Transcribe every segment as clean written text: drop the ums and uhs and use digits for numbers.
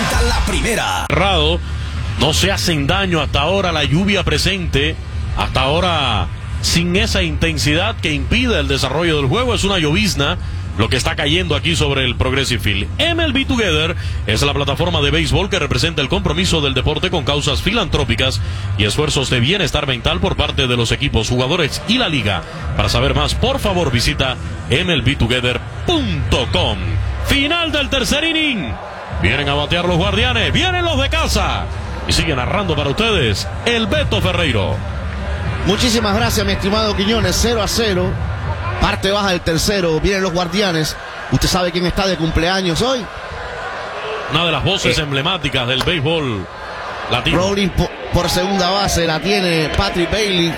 Presenta la primera. No se hacen daño hasta ahora, la lluvia presente, hasta ahora sin esa intensidad que impide el desarrollo del juego. Es una llovizna lo que está cayendo aquí sobre el Progressive Field. MLB Together es la plataforma de béisbol que representa el compromiso del deporte con causas filantrópicas y esfuerzos de bienestar mental por parte de los equipos, jugadores y la liga. Para saber más, por favor visita mlbtogether.com. Final del tercer inning. Vienen a batear los Guardianes, vienen los de casa. Y sigue narrando para ustedes el Beto Ferreiro. Muchísimas gracias, mi estimado Quiñones. 0-0. Parte baja del tercero. Vienen los Guardianes. ¿Usted sabe quién está de cumpleaños hoy? Una de las voces emblemáticas del béisbol latino. Rolling por segunda base la tiene Patrick Bailey.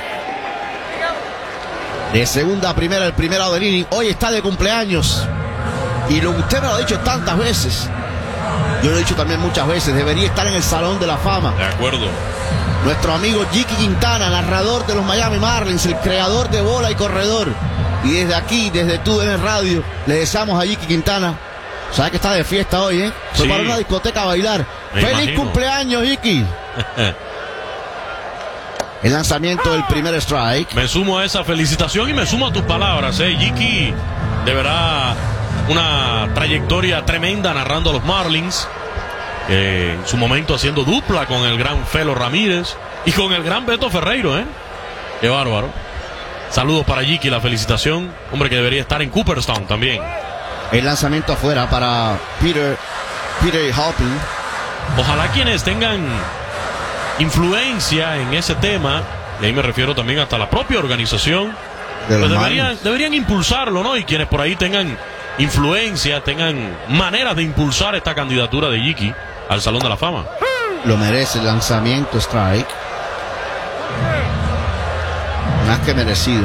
De segunda a primera, el primero del inning. Hoy está de cumpleaños. Y lo que usted me lo ha dicho tantas veces, yo lo he dicho también muchas veces, debería estar en el Salón de la Fama. De acuerdo. Nuestro amigo Jicky Quintana, narrador de los Miami Marlins, el creador de bola y corredor. Y desde aquí, desde TUDN Radio, le deseamos a Jicky Quintana. ¿Sabes que está de fiesta hoy, eh? Fue para una discoteca a bailar. ¡Feliz cumpleaños, Jicky! El lanzamiento del primer strike. Me sumo a esa felicitación y me sumo a tus palabras, Jicky. De verdad, una trayectoria tremenda narrando a los Marlins. En su momento haciendo dupla con el gran Felo Ramírez y con el gran Beto Ferreiro, Qué bárbaro. Saludos para Jicky, la felicitación. Hombre que debería estar en Cooperstown también. El lanzamiento afuera para Peter Hopping. Ojalá quienes tengan influencia en ese tema, y ahí me refiero también hasta la propia organización, pues deberían impulsarlo, ¿no? Y quienes por ahí tengan influencia, tengan maneras de impulsar esta candidatura de Jicky al Salón de la Fama. Lo merece. El lanzamiento strike. Más que merecido,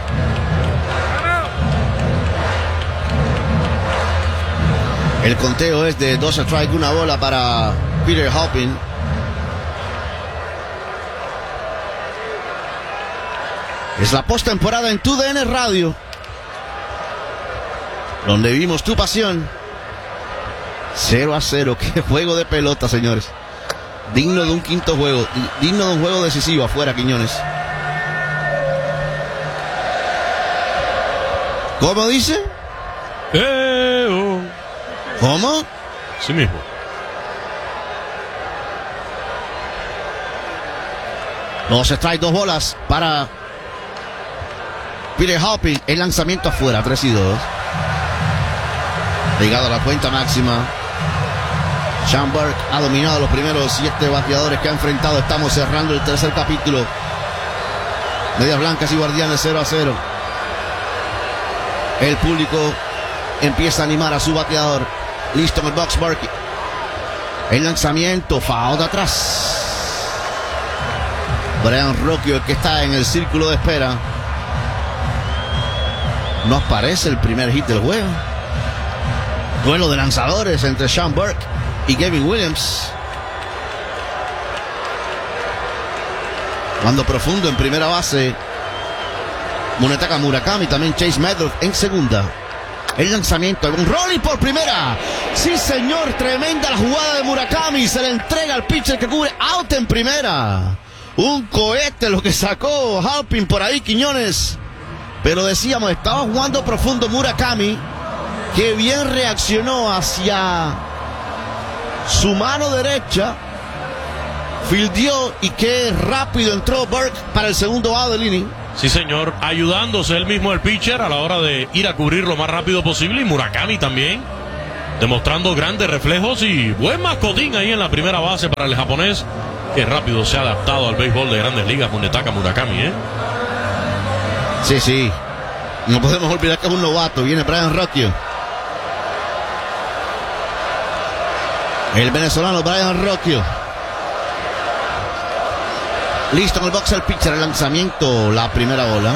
El conteo es de 2 strikes, 1 bola para Peter Hopping. Es la postemporada en TUDN Radio, donde vimos tu pasión. 0-0. Qué juego de pelota, señores. Digno de un quinto juego, digno de un juego decisivo afuera, Quiñones. ¿Cómo dice? ¿Cómo? Sí mismo. Dos strikes, 2 bolas para Peter Hopping. El lanzamiento afuera, 3-2. Llegado a la cuenta máxima. Sean Burke ha dominado los primeros 7 bateadores que ha enfrentado. Estamos cerrando el tercer capítulo. Medias Blancas y Guardianes 0-0. El público empieza a animar a su bateador. Listo en el box, Burke. El lanzamiento, foul de atrás. Brian Rocchio, el que está en el círculo de espera. Nos parece el primer hit del juego. Duelo de lanzadores entre Sean Burke y Gavin Williams. Mando profundo en primera base. Munetaka Murakami, también Chase Medlock en segunda. El lanzamiento, un rolling por primera. Sí, señor, tremenda la jugada de Murakami. Se le entrega al pitcher que cubre, out en primera. Un cohete lo que sacó Halpin por ahí, Quiñones. Pero decíamos, estaba jugando profundo Murakami, que bien reaccionó hacia su mano derecha. Fildió y qué rápido entró Burke para el segundo out del inning. Sí, señor, ayudándose él mismo el pitcher a la hora de ir a cubrir lo más rápido posible. Y Murakami también, demostrando grandes reflejos y buen mascotín ahí en la primera base para el japonés, que rápido se ha adaptado al béisbol de Grandes Ligas, Munetaka Murakami, Sí, sí. No podemos olvidar que es un novato. Viene Brian Rocchio. El venezolano Brian Rocchio. Listo en el box el pitcher, el lanzamiento, la primera bola.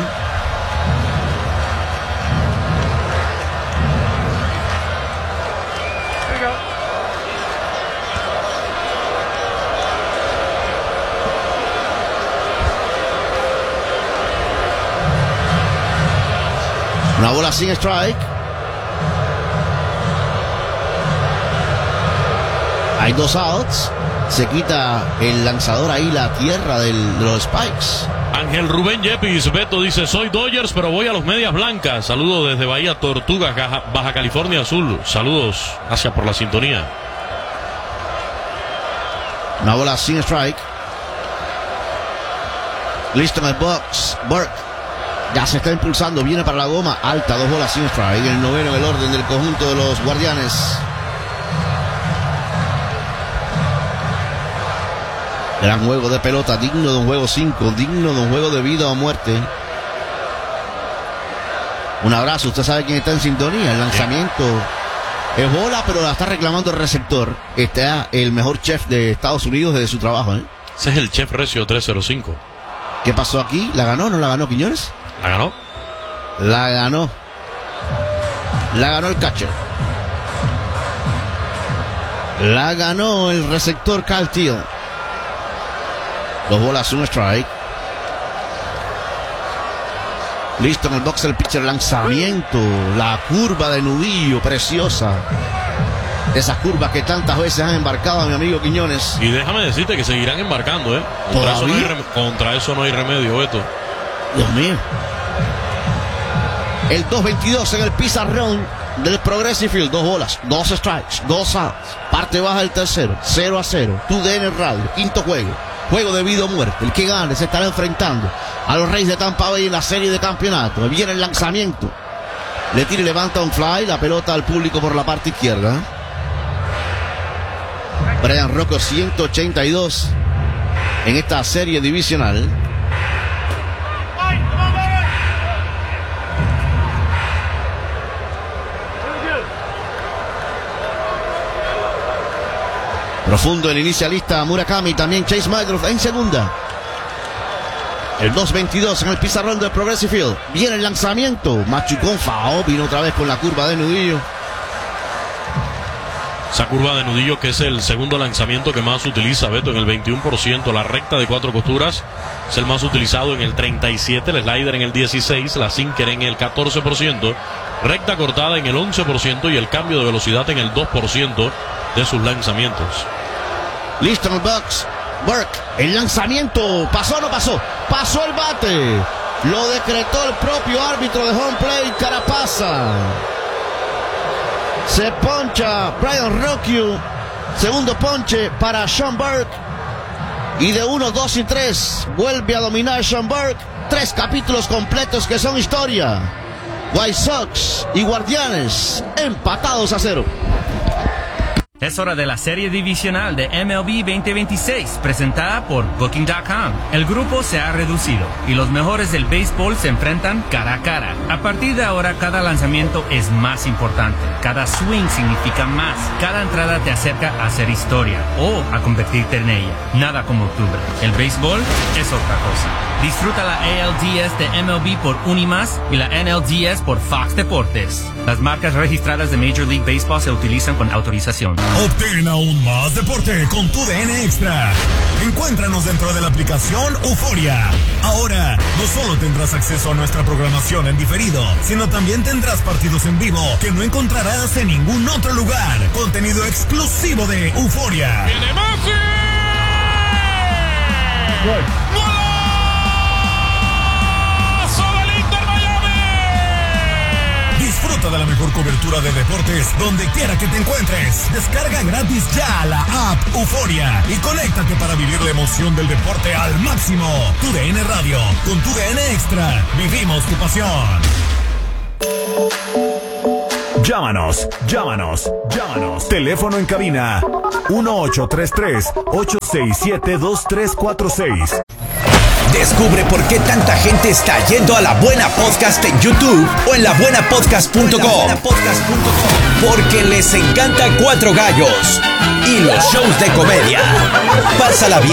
Una bola sin strike. Hay 2 outs. Se quita el lanzador ahí la tierra de los Spikes. Ángel Rubén Yepis, Beto dice, soy Dodgers, pero voy a los Medias Blancas. Saludos desde Bahía Tortugas, Baja California Sur. Saludos, gracias por la sintonía. Una bola sin strike. Listo en el box. Burke ya se está impulsando, viene para la goma alta, 2 bolas sin strike. El noveno en el orden del conjunto de los Guardianes. Gran juego de pelota, digno de un juego 5, digno de un juego de vida o muerte. Un abrazo, usted sabe quién está en sintonía. El lanzamiento es bola, pero la está reclamando el receptor. Está el mejor chef de Estados Unidos desde su trabajo, ¿eh? Ese es el Chef Recio 305. ¿Qué pasó aquí? ¿La ganó o no la ganó Quiñones? ¿La ganó? La ganó. La ganó el catcher. La ganó el receptor Kyle Teel. 2 bolas, un strike. Listo en el box el pitcher, lanzamiento. La curva de nudillo, preciosa. Esas curvas que tantas veces han embarcado a mi amigo Quiñones. Y déjame decirte que seguirán embarcando, ¿eh? Contra eso no hay remedio, Beto. Dios mío. El 2-22 en el pizarrón del Progressive Field. 2 bolas, 2 strikes, 2 outs. Parte baja del tercero, 0-0. TUDN Radio, quinto juego. Juego de vida o muerte. El que gane se estará enfrentando a los Reyes de Tampa Bay en la serie de campeonato. Viene el lanzamiento. Le tira y levanta un fly. La pelota al público por la parte izquierda. Brian Rocco 182 en esta serie divisional. Profundo el inicialista Murakami, también Chase Meadows en segunda. El 2-22 en el pizarrón del Progressive Field. Viene el lanzamiento. Machucón Fao vino otra vez con la curva de nudillo. Esa curva de nudillo que es el segundo lanzamiento que más utiliza Beto en el 21%. La recta de 4 costuras es el más utilizado en el 37%. El slider en el 16%. La sinker en el 14%. Recta cortada en el 11%. Y el cambio de velocidad en el 2% de sus lanzamientos. Listo en el box. Burke, el lanzamiento. ¿Pasó o no pasó? Pasó el bate. Lo decretó el propio árbitro de home plate, Carapasa. Se poncha Brian Rocco. Segundo ponche para Sean Burke. Y de 1, 2 y 3 vuelve a dominar Sean Burke. 3 capítulos completos que son historia. White Sox y Guardianes empatados a 0. Es hora de la serie divisional de MLB 2026, presentada por Booking.com. El grupo se ha reducido y los mejores del béisbol se enfrentan cara a cara. A partir de ahora, cada lanzamiento es más importante. Cada swing significa más. Cada entrada te acerca a hacer historia o a convertirte en ella. Nada como octubre. El béisbol es otra cosa. Disfruta la ALDS de MLB por Unimas y la NLDS por Fox Deportes. Las marcas registradas de Major League Baseball se utilizan con autorización. Obtén aún más deporte con TUDN Extra. Encuéntranos dentro de la aplicación Euforia. Ahora, no solo tendrás acceso a nuestra programación en diferido, sino también tendrás partidos en vivo que no encontrarás en ningún otro lugar. Contenido exclusivo de Euforia. ¡Viene Messi! Disfruta de la mejor cobertura de deportes donde quiera que te encuentres. Descarga gratis ya la app Euforia y conéctate para vivir la emoción del deporte al máximo. TUDN Radio, con TUDN Extra, vivimos tu pasión. Llámanos. Teléfono en cabina 1833-867-2346. Descubre por qué tanta gente está yendo a La Buena Podcast en YouTube o en labuenapodcast.com. Porque les encanta Cuatro Gallos y los shows de comedia. Pásala bien.